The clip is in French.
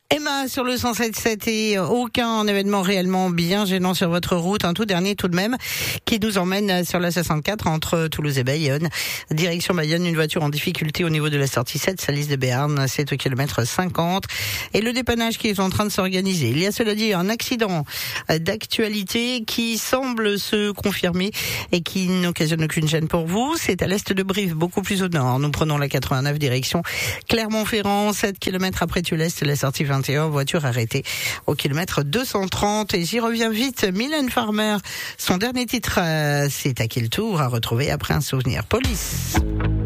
Emma sur le 107.7 et aucun événement réellement bien gênant sur votre route. Un tout dernier tout de même qui nous emmène sur la 64 entre Toulouse et Bayonne. Direction Bayonne, une voiture en difficulté au niveau de la sortie 7, Salis de Béarn, c'est au kilomètre 50. Et le dépannage qui est en train de s'organiser. Il y a cela dit un accident d'actualité qui semble se confirmer et qui n'occasionne aucune gêne pour vous. C'est à l'est de Brive, beaucoup plus au nord. Nous prenons la 89 direction Clermont-Ferrand, 7 km après Tullest, la sortie 21, voiture arrêtée au kilomètre 230. Et j'y reviens vite, Mylène Farmer, son dernier titre, c'est à qui le tour à retrouver après un souvenir. Police.